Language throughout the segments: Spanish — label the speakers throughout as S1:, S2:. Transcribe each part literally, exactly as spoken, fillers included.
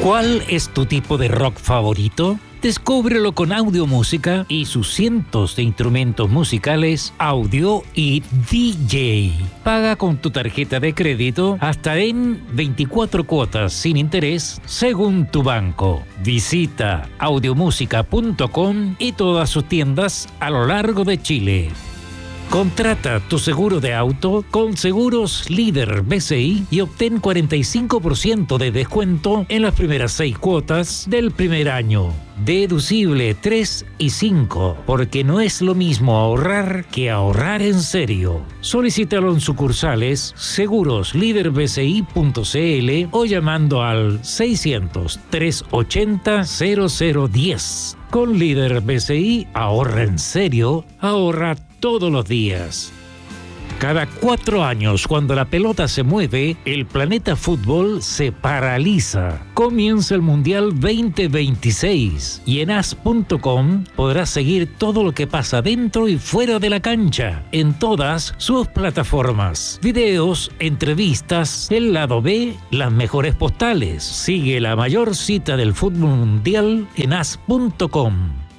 S1: ¿Cuál es tu tipo de rock favorito? Descúbrelo con Audiomúsica y sus cientos de instrumentos musicales, audio y D J. Paga con tu tarjeta de crédito hasta en veinticuatro cuotas sin interés según tu banco. Visita audiomúsica punto com y todas sus tiendas a lo largo de Chile. Contrata tu seguro de auto con Seguros Líder B C I y obtén cuarenta y cinco por ciento de descuento en las primeras seis cuotas del primer año. Deducible tres y cinco, porque no es lo mismo ahorrar que ahorrar en serio. Solicítalo en sucursales seguros líder b c i punto c l o llamando al seiscientos, trescientos ochenta, cero cero diez. Con Líder B C I, ahorra en serio, ahorra todos los días. Cada cuatro años, cuando la pelota se mueve, el planeta fútbol se paraliza. Comienza el Mundial veinte veintiséis y en as punto com podrás seguir todo lo que pasa dentro y fuera de la cancha, en todas sus plataformas. Videos, entrevistas, el lado B, las mejores postales. Sigue la mayor cita del fútbol mundial en as punto com.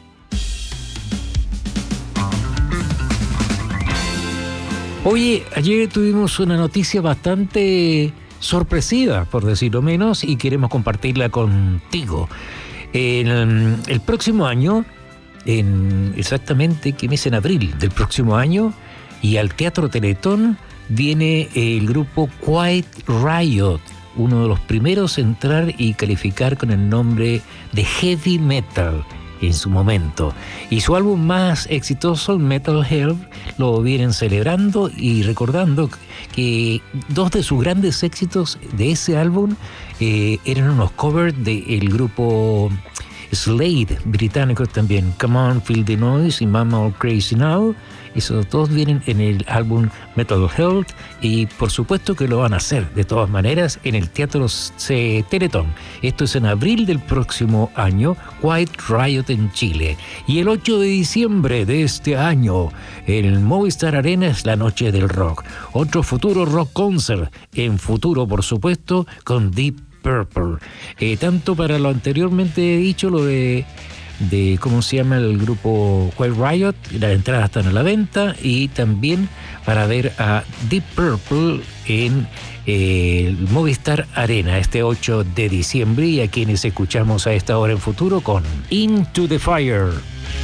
S1: Oye, ayer tuvimos una noticia bastante sorpresiva, por decirlo menos, y queremos compartirla contigo. En el próximo año, en exactamente, ¿qué mes? En abril del próximo año, y al Teatro Teletón viene el grupo Quiet Riot, uno de los primeros en entrar y calificar con el nombre de heavy metal en su momento, y su álbum más exitoso, Metal Health, lo vienen celebrando y recordando que dos de sus grandes éxitos de ese álbum eh, eran unos covers del grupo Slade, británico también, Come On Feel the Noise y Mama All Crazy Now. Esos dos vienen en el álbum Metal Health y por supuesto que lo van a hacer de todas maneras en el Teatro C Teletón. Esto es en abril del próximo año, Quiet Riot en Chile. Y el ocho de diciembre de este año, el Movistar Arena es la noche del rock. Otro futuro rock concert, en futuro por supuesto, con Deep Purple. Eh, tanto para lo anteriormente dicho, lo de... de cómo se llama el grupo Quiet Riot, las entradas están a la venta, y también para ver a Deep Purple en eh, el Movistar Arena este ocho de diciembre, y a quienes escuchamos a esta hora en futuro con Into the Fire.